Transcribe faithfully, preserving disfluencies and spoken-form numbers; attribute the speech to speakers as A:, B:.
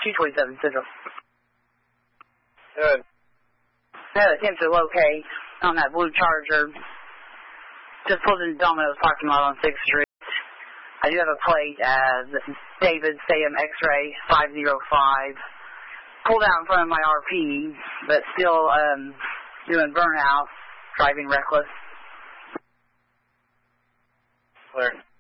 A: two twenty-seven Central.
B: Good.
A: I had an attempt to locate on that blue Charger. Just pulled into Domino's parking lot on sixth Street. I do have a plate as David Sam X-Ray five zero five. Pulled out in front of my R P, but still um, doing burnout, driving reckless.
B: Clear.